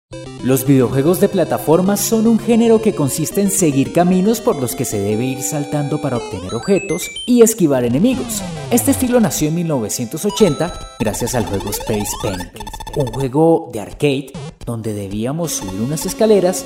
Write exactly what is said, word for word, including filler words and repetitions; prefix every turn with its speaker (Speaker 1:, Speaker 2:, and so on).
Speaker 1: Los videojuegos de plataformas son un género que consiste en seguir caminos por los que se debe ir saltando para obtener objetos y esquivar enemigos. Este estilo nació en mil novecientos ochenta gracias al juego Space Panic, un juego de arcade donde debíamos subir unas escaleras